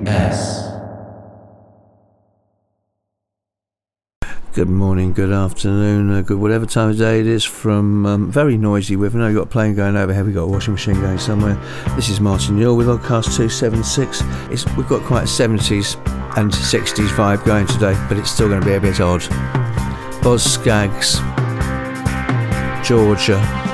KUS. Good morning, good afternoon, good whatever time of day it is from very noisy weather. Now you've got a plane going overhead, we've got a washing machine going somewhere. This is Martin Yule with Oddcast 276. We've got quite a 70s and 60s vibe going today, but it's still going to be a bit odd. Boz Scaggs, Georgia.